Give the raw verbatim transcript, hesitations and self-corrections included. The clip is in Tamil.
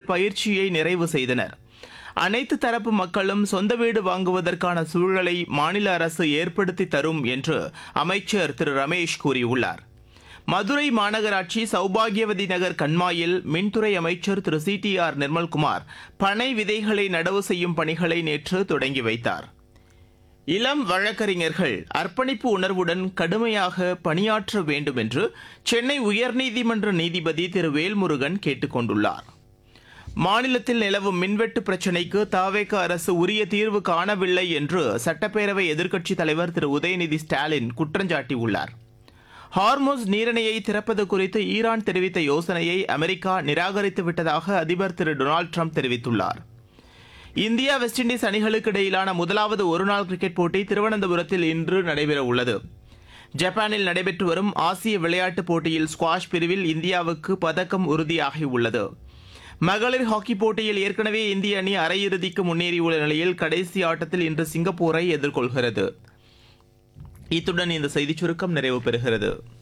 பயிற்சியை நிறைவு செய்தனர். அனைத்து தரப்பு மக்களும் சொந்த வீடு வாங்குவதற்கான சூழலை மாநில அரசு ஏற்படுத்தி தரும் என்று அமைச்சர் திரு ரமேஷ் கூறியுள்ளார். மதுரை மாநகராட்சி சௌபாகியவதி நகர் கண்மாயில் மின்துறை அமைச்சர் திரு சி டி ஆர் நிர்மல்குமார் பனை விதைகளை நடவு செய்யும் பணிகளை நேற்று தொடங்கி வைத்தார். இளம் வழக்கறிஞர்கள் அர்ப்பணிப்பு உணர்வுடன் கடுமையாக பணியாற்ற வேண்டும் என்று சென்னை உயர்நீதிமன்ற நீதிபதி திரு வேல்முருகன் கேட்டுக் கொண்டுள்ளார். மாநிலத்தில் நிலவும் மின்வெட்டு பிரச்சினைக்கு தவேக அரசு உரிய தீர்வு காணவில்லை என்று சட்டப்பேரவை எதிர்க்கட்சித் தலைவர் திரு உதயநிதி ஸ்டாலின் குற்றஞ்சாட்டியுள்ளார். ஹார்முஸ் நீரிணையை திறப்பது குறித்து ஈரான் தெரிவித்த யோசனையை அமெரிக்கா நிராகரித்து விட்டதாக அதிபர் திரு டொனால்டு ட்ரம்ப் தெரிவித்துள்ளார். இந்தியா வெஸ்ட் இண்டீஸ் அணிகளுக்கு இடையிலான முதலாவது ஒருநாள் கிரிக்கெட் போட்டி திருவனந்தபுரத்தில் இன்று நடைபெறவுள்ளது. ஜப்பானில் நடைபெற்று வரும் ஆசிய விளையாட்டுப் போட்டியில் ஸ்குவாஷ் பிரிவில் இந்தியாவுக்கு பதக்கம் உறுதியாகியுள்ளது. மகளிர் ஹாக்கி போட்டியில் ஏற்கனவே இந்திய அணி அரையிறுதிக்கு முன்னேறியுள்ள நிலையில் கடைசி ஆட்டத்தில் இன்று சிங்கப்பூரை எதிர்கொள்கிறது. இத்துடன் இந்த செய்திச் சுருக்கம் நிறைவு பெறுகிறது.